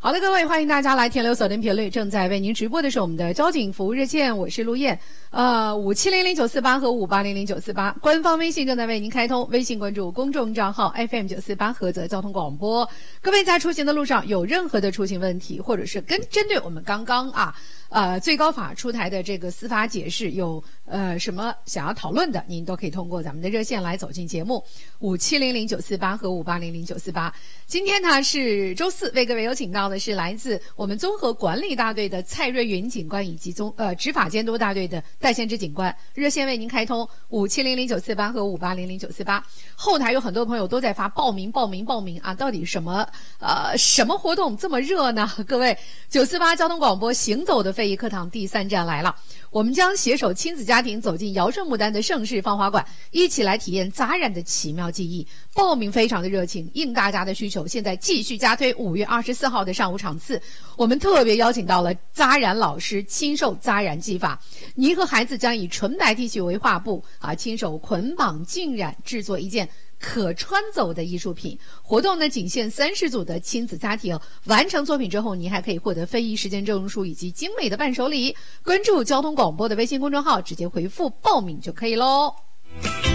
好的，各位，欢迎大家来停留锁定频率，正在为您直播的是我们的交警服务热线，我是陆燕，57000948和58000948，官方微信正在为您开通，微信关注公众账号 FM948菏泽交通广播。各位在出行的路上有任何的出行问题，或者是针对我们刚刚最高法出台的这个司法解释有什么想要讨论的，您都可以通过咱们的热线来走进节目，57000948和58000948。今天呢是周四，为各位有请到的是来自我们综合管理大队的蔡瑞云警官以及执法监督大队的戴先之警官，热线为您开通57000948和58000948。后台有很多朋友都在发报名啊，到底什么活动这么热呢？各位，948交通广播行走的非遗课堂第3站来了，我们将携手亲子家庭走进尧舜牡丹的盛世芳华馆，一起来体验扎染的奇妙技艺。报名非常的热情，应大家的需求，现在继续加推5月24号的上午场次。我们特别邀请到了扎染老师亲授扎染技法，您和孩子将以纯白 T 恤为画布亲手捆绑浸染，制作一件可穿走的艺术品。活动呢仅限30组的亲子家庭，完成作品之后，您还可以获得非遗实践证书以及精美的伴手礼。关注交通广播的微信公众号，直接回复报名就可以喽。